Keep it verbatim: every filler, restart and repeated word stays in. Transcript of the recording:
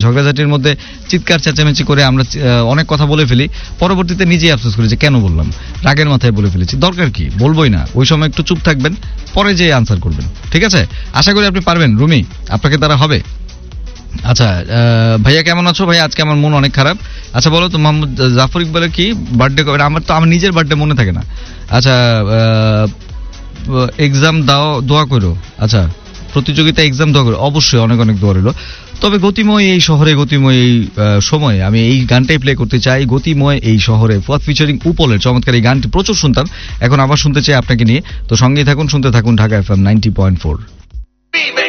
ঝগড়াঝাটির মধ্যে চিৎকার চেঁচামেচি করে আমরা অনেক কথা বলে ফেলি, পরবর্তীতে নিজেই আফসোস করি যে কেন বললাম, রাগের মাথায় বলে ফেলেছি। দরকার কি, বলবোই না, ওই সময় একটু চুপ থাকবেন, পরে যে আনসার করবেন। ঠিক আছে, আশা করি আপনি পারবেন রুমি, আপনাকে দ্বারা হবে। আচ্ছা ভাইয়া কেমন আছো? ভাইয়া আজকে আমার মন অনেক খারাপ। আচ্ছা বলো তো মোহাম্মদ জাফর ইকবালের কি বার্থডে কবে? আমার তো আমার নিজের বার্থডে মনে থাকে না। আচ্ছা এক্সাম দাও, দোয়া করো। আচ্ছা প্রতিযোগিতা এক্সাম দোয়া করো, অবশ্যই অনেক অনেক দোয়া রইল। তবে গতিময় এই শহরে, গতিময় এই সময়ে আমি এই গানটাই প্লে করতে চাই। গতিময় এই শহরে ফুয়াদ ফিচারিং উপলের চমৎকার এই গানটি প্রচুর শুনতাম, এখন আবার শুনতে চাই আপনাকে নিয়ে। তো সঙ্গেই থাকুন, শুনতে থাকুন Dhaka FM ninety point four.